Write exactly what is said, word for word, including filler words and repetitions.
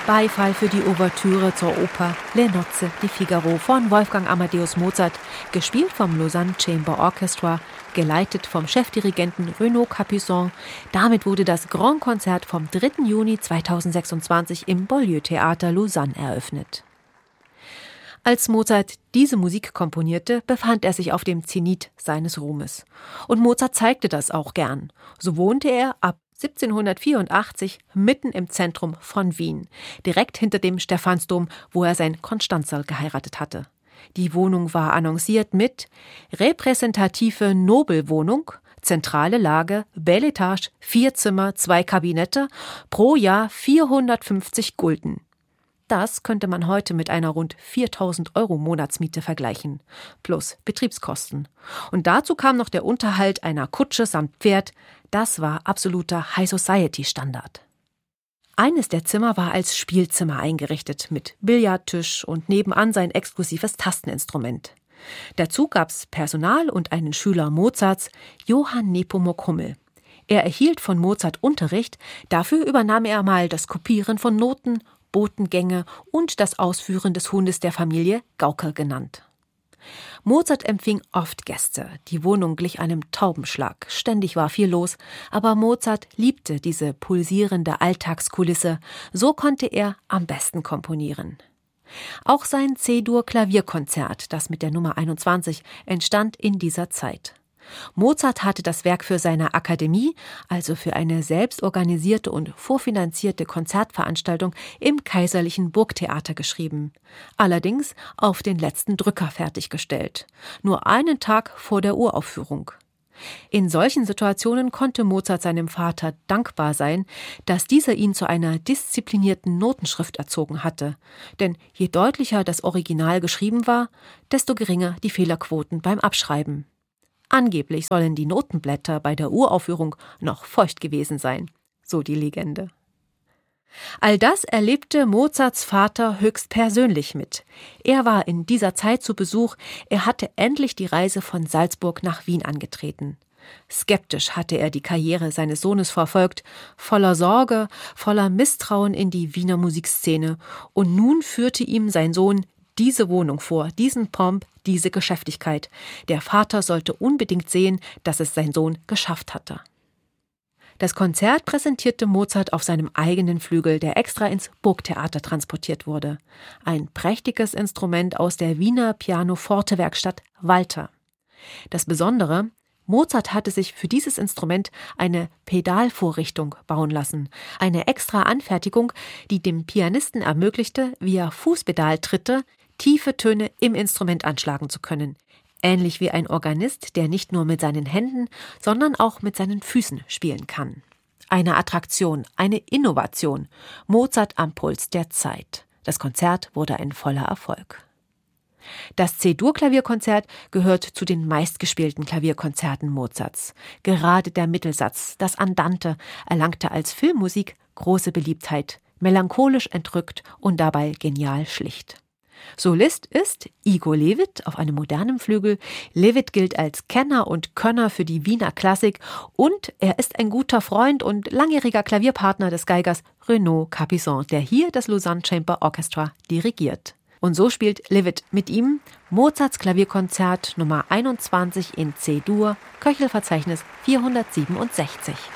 Beifall für die Ouvertüre zur Oper Le Nozze di Figaro von Wolfgang Amadeus Mozart, gespielt vom Lausanne Chamber Orchestra, geleitet vom Chefdirigenten Renaud Capuçon. Damit wurde das Grand Konzert vom dritten Juni zweitausendsechsundzwanzig im Beaulieu-Theater Lausanne eröffnet. Als Mozart diese Musik komponierte, befand er sich auf dem Zenit seines Ruhmes. Und Mozart zeigte das auch gern. So wohnte er ab siebzehnhundertvierundachtzig mitten im Zentrum von Wien, direkt hinter dem Stephansdom, wo er sein Konstanzerl geheiratet hatte. Die Wohnung war annonciert mit repräsentative Nobelwohnung, zentrale Lage, Belle Etage, vier Zimmer, zwei Kabinette, pro Jahr vierhundertfünfzig Gulden. Das könnte man heute mit einer rund viertausend Euro Monatsmiete vergleichen, plus Betriebskosten. Und dazu kam noch der Unterhalt einer Kutsche samt Pferd. Das war absoluter High-Society-Standard. Eines der Zimmer war als Spielzimmer eingerichtet, mit Billardtisch und nebenan sein exklusives Tasteninstrument. Dazu gab's Personal und einen Schüler Mozarts, Johann Nepomuk Hummel. Er erhielt von Mozart Unterricht, dafür übernahm er mal das Kopieren von Noten, Botengänge und das Ausführen des Hundes der Familie, Gauker genannt. Mozart empfing oft Gäste. Die Wohnung glich einem Taubenschlag. Ständig war viel los, aber Mozart liebte diese pulsierende Alltagskulisse. So konnte er am besten komponieren. Auch sein C-Dur-Klavierkonzert, das mit der Nummer einundzwanzig, entstand in dieser Zeit. Mozart hatte das Werk für seine Akademie, also für eine selbstorganisierte und vorfinanzierte Konzertveranstaltung im Kaiserlichen Burgtheater geschrieben. Allerdings auf den letzten Drücker fertiggestellt. Nur einen Tag vor der Uraufführung. In solchen Situationen konnte Mozart seinem Vater dankbar sein, dass dieser ihn zu einer disziplinierten Notenschrift erzogen hatte. Denn je deutlicher das Original geschrieben war, desto geringer die Fehlerquoten beim Abschreiben. Angeblich sollen die Notenblätter bei der Uraufführung noch feucht gewesen sein, so die Legende. All das erlebte Mozarts Vater höchstpersönlich mit. Er war in dieser Zeit zu Besuch, er hatte endlich die Reise von Salzburg nach Wien angetreten. Skeptisch hatte er die Karriere seines Sohnes verfolgt, voller Sorge, voller Misstrauen in die Wiener Musikszene. Und nun führte ihm sein Sohn diese Wohnung vor, diesen Pomp, diese Geschäftigkeit. Der Vater sollte unbedingt sehen, dass es sein Sohn geschafft hatte. Das Konzert präsentierte Mozart auf seinem eigenen Flügel, der extra ins Burgtheater transportiert wurde. Ein prächtiges Instrument aus der Wiener Pianoforte-Werkstatt Walter. Das Besondere: Mozart hatte sich für dieses Instrument eine Pedalvorrichtung bauen lassen, eine extra Anfertigung, die dem Pianisten ermöglichte, via Fußpedaltritte tiefe Töne im Instrument anschlagen zu können. Ähnlich wie ein Organist, der nicht nur mit seinen Händen, sondern auch mit seinen Füßen spielen kann. Eine Attraktion, eine Innovation. Mozart am Puls der Zeit. Das Konzert wurde ein voller Erfolg. Das C-Dur-Klavierkonzert gehört zu den meistgespielten Klavierkonzerten Mozarts. Gerade der Mittelsatz, das Andante, erlangte als Filmmusik große Beliebtheit, melancholisch entrückt und dabei genial schlicht. Solist ist Igor Levit auf einem modernen Flügel. Levit gilt als Kenner und Könner für die Wiener Klassik und er ist ein guter Freund und langjähriger Klavierpartner des Geigers Renaud Capuçon, der hier das Lausanne Chamber Orchestra dirigiert. Und so spielt Levit mit ihm Mozarts Klavierkonzert Nummer einundzwanzig in C-Dur, Köchelverzeichnis vierhundertsiebenundsechzig.